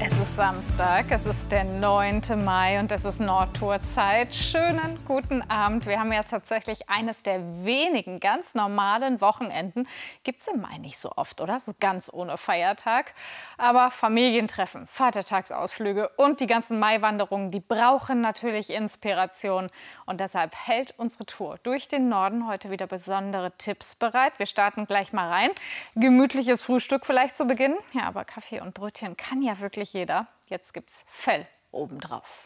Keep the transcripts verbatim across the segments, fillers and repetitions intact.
Es ist Samstag, es ist der neunte Mai und es ist Nordtour-Zeit. Schönen guten Abend. Wir haben ja tatsächlich eines der wenigen ganz normalen Wochenenden. Gibt es im Mai nicht so oft, oder? So ganz ohne Feiertag. Aber Familientreffen, Vatertagsausflüge und die ganzen Maiwanderungen, die brauchen natürlich Inspiration. Und deshalb hält unsere Tour durch den Norden heute wieder besondere Tipps bereit. Wir starten gleich mal rein. Gemütliches Frühstück vielleicht zu Beginn. Ja, aber Kaffee und Brötchen kann ja wirklich jeder. Jetzt gibt's Fell obendrauf.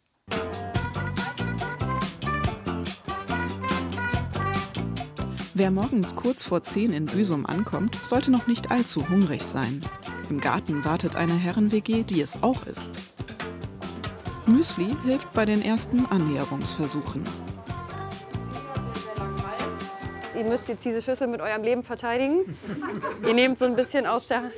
Wer morgens kurz vor zehn in Büsum ankommt, sollte noch nicht allzu hungrig sein. Im Garten wartet eine Herren-W G, die es auch ist. Müsli hilft bei den ersten Annäherungsversuchen. Ihr müsst jetzt diese Schüssel mit eurem Leben verteidigen. Ihr nehmt so ein bisschen aus der...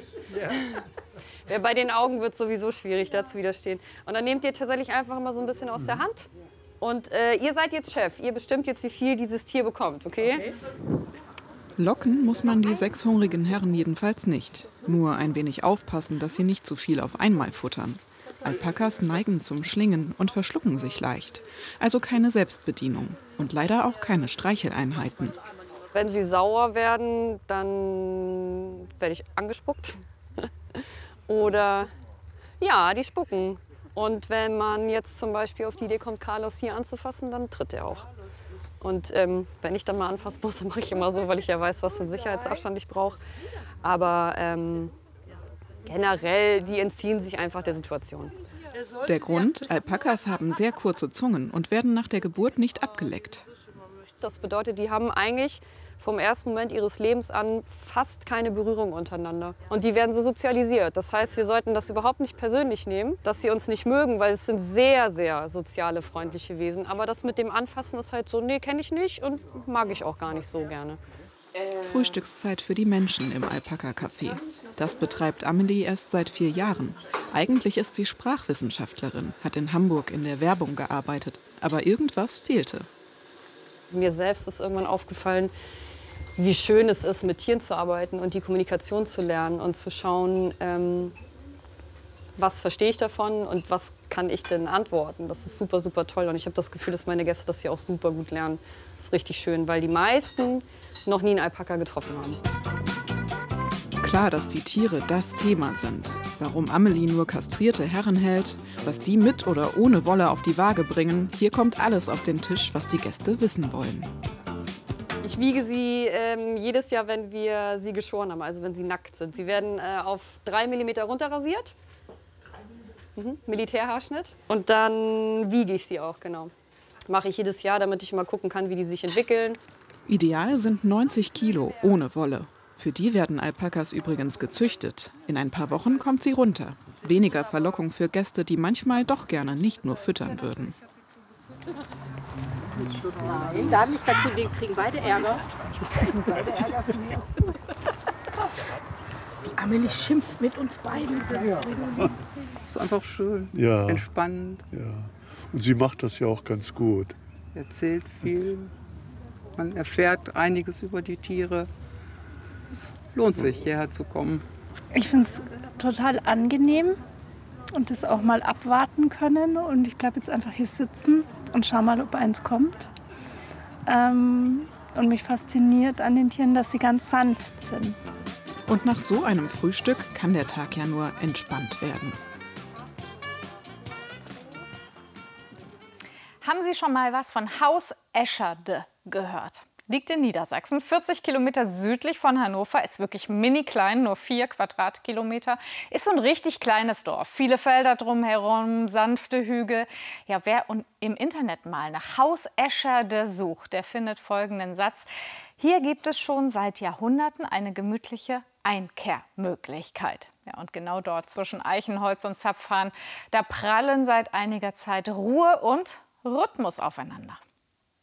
Ja, bei den Augen wird es sowieso schwierig, da zu widerstehen. Und dann nehmt ihr tatsächlich einfach mal so ein bisschen aus der Hand. Und äh, ihr seid jetzt Chef. Ihr bestimmt jetzt, wie viel dieses Tier bekommt, okay? okay? Locken muss man die sechs hungrigen Herren jedenfalls nicht. Nur ein wenig aufpassen, dass sie nicht zu viel auf einmal futtern. Alpakas neigen zum Schlingen und verschlucken sich leicht. Also keine Selbstbedienung. Und leider auch keine Streicheleinheiten. Wenn sie sauer werden, dann werde ich angespuckt. Oder ja, die spucken. Und wenn man jetzt zum Beispiel auf die Idee kommt, Carlos hier anzufassen, dann tritt er auch. Und ähm, wenn ich dann mal anfassen muss, dann mache ich immer so, weil ich ja weiß, was für einen Sicherheitsabstand ich brauche. Aber ähm, generell, die entziehen sich einfach der Situation. Der Grund? Alpakas haben sehr kurze Zungen und werden nach der Geburt nicht abgeleckt. Das bedeutet, die haben eigentlich vom ersten Moment ihres Lebens an fast keine Berührung untereinander. Und die werden so sozialisiert. Das heißt, wir sollten das überhaupt nicht persönlich nehmen, dass sie uns nicht mögen, weil es sind sehr, sehr soziale, freundliche Wesen. Aber das mit dem Anfassen ist halt so, nee, kenne ich nicht und mag ich auch gar nicht so gerne. Frühstückszeit für die Menschen im Alpaka-Café. Das betreibt Amelie erst seit vier Jahren. Eigentlich ist sie Sprachwissenschaftlerin, hat in Hamburg in der Werbung gearbeitet. Aber irgendwas fehlte. Mir selbst ist irgendwann aufgefallen, wie schön es ist, mit Tieren zu arbeiten und die Kommunikation zu lernen und zu schauen, ähm, was verstehe ich davon und was kann ich denn antworten. Das ist super, super toll und ich habe das Gefühl, dass meine Gäste das hier auch super gut lernen. Das ist richtig schön, weil die meisten noch nie einen Alpaka getroffen haben. Klar, dass die Tiere das Thema sind. Warum Amelie nur kastrierte Herren hält, was die mit oder ohne Wolle auf die Waage bringen, hier kommt alles auf den Tisch, was die Gäste wissen wollen. Ich wiege sie ähm, jedes Jahr, wenn wir sie geschoren haben, also wenn sie nackt sind. Sie werden äh, auf drei Millimeter runterrasiert, mhm. Militärhaarschnitt. Und dann wiege ich sie auch, genau. Mache ich jedes Jahr, damit ich mal gucken kann, wie die sich entwickeln. Ideal sind neunzig Kilo ohne Wolle. Für die werden Alpakas übrigens gezüchtet. In ein paar Wochen kommt sie runter. Weniger Verlockung für Gäste, die manchmal doch gerne nicht nur füttern würden. Nein, da nicht, da kriegen, kriegen beide Ärger. Beide Ärger. Die Amelie schimpft mit uns beiden. Ist einfach schön, ja, entspannend. Ja. Und sie macht das ja auch ganz gut. Erzählt viel, man erfährt einiges über die Tiere. Es lohnt sich, hierher zu kommen. Ich finde es total angenehm und das auch mal abwarten können. Und ich bleibe jetzt einfach hier sitzen und schau mal, ob eins kommt. Ähm, und mich fasziniert an den Tieren, dass sie ganz sanft sind. Und nach so einem Frühstück kann der Tag ja nur entspannt werden. Haben Sie schon mal was von Haus Escherde gehört? Liegt in Niedersachsen, vierzig Kilometer südlich von Hannover, ist wirklich mini klein, nur vier Quadratkilometer. Ist so ein richtig kleines Dorf, viele Felder drumherum, sanfte Hügel. Ja, wer im Internet mal nach Haus Escherde sucht, der findet folgenden Satz. Hier gibt es schon seit Jahrhunderten eine gemütliche Einkehrmöglichkeit. Ja, und genau dort zwischen Eichenholz und Zapfhahn, da prallen seit einiger Zeit Ruhe und Rhythmus aufeinander.